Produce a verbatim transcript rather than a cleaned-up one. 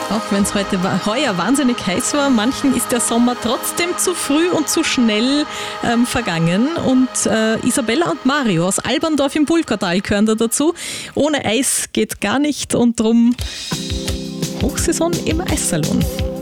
Auch wenn es heute heuer wahnsinnig heiß war, manchen ist der Sommer trotzdem zu früh und zu schnell ähm, vergangen. Und äh, Isabella und Mario aus Alberndorf im Pulvertal gehören da dazu. Ohne Eis geht gar nicht und drum Hochsaison im Eissalon.